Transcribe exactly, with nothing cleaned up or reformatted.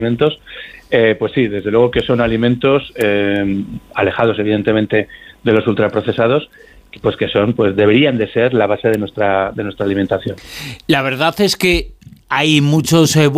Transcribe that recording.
alimentos, eh, pues sí, desde luego que son alimentos eh, alejados evidentemente de los ultraprocesados, pues que son, pues deberían de ser la base de nuestra de nuestra alimentación. La verdad es que hay muchos eh,